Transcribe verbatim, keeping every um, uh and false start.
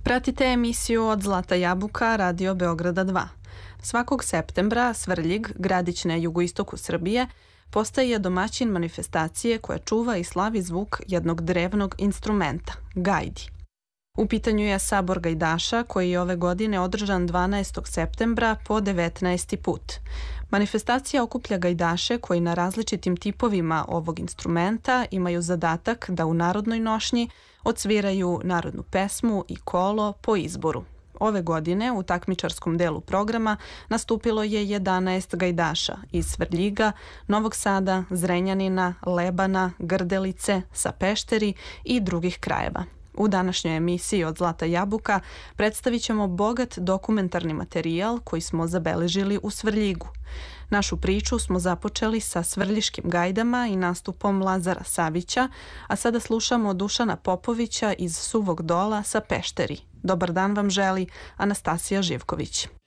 Pratite emisiju Od Zlata jabuka Radio Beograda dva. Svakog septembra Svrljig, gradić na jugoistoku Srbije, postaje domaćin manifestacije koja čuva i slavi zvuk jednog drevnog instrumenta, gajdi. U pitanju je sabor gajdaša koji je ove godine održan dvanaestog septembra po devetnaesti put. Manifestacija okuplja gajdaše koji na različitim tipovima ovog instrumenta imaju zadatak da u narodnoj nošnji odsviraju narodnu pesmu i kolo po izboru. Ove godine u takmičarskom delu programa nastupilo je jedanaest gajdaša iz Svrljiga, Novog Sada, Zrenjanina, Lebana, Grdelice, sa Pešteri i drugih krajeva. U današnjoj emisiji Od Zlata jabuka predstavit ćemo bogat dokumentarni materijal koji smo zabeležili u Svrljigu. Našu priču smo započeli sa svrljiškim gajdama i nastupom Lazara Savića, a sada slušamo Dušana Popovića iz Suvog Dola sa Pešteri. Dobar dan vam želi Anastasija Živković.